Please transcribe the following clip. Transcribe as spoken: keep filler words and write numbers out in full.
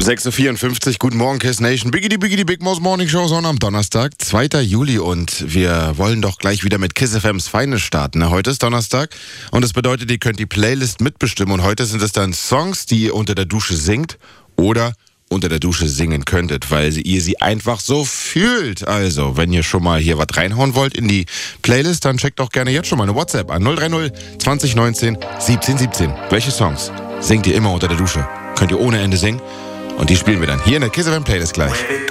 sechs Uhr vierundfünfzig, guten Morgen Kiss Nation, Biggity Biggity Big Mouse Morning Show, Sonne am Donnerstag, zweiter Juli und wir wollen doch gleich wieder mit Kiss F M's Feines starten. Ne? Heute ist Donnerstag und das bedeutet, ihr könnt die Playlist mitbestimmen und heute sind es dann Songs, die ihr unter der Dusche singt oder unter der Dusche singen könntet, weil ihr sie einfach so fühlt. Also, wenn ihr schon mal hier was reinhauen wollt in die Playlist, dann checkt doch gerne jetzt schon mal eine WhatsApp an null drei null zwanzig neunzehn siebzehn siebzehn. Welche Songs singt ihr immer unter der Dusche? Könnt ihr ohne Ende singen? Und die spielen wir dann hier in der Kiss F M Playlist gleich.